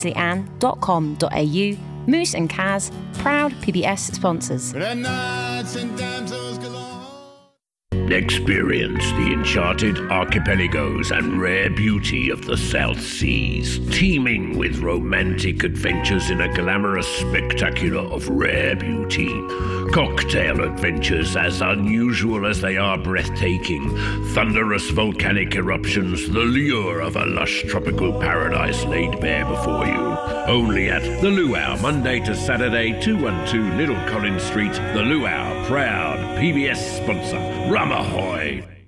anne.com.au. Moose and Kaz, proud PBS sponsors. Experience the enchanted archipelagos and rare beauty of the South Seas, teeming with romantic adventures in a glamorous spectacular of rare beauty. Cocktail adventures as unusual as they are breathtaking. Thunderous volcanic eruptions, the lure of a lush tropical paradise laid bare before you. Only at The Luau, Monday to Saturday, 212 Little Collins Street. The Luau, proud PBS sponsor. Rum ahoy!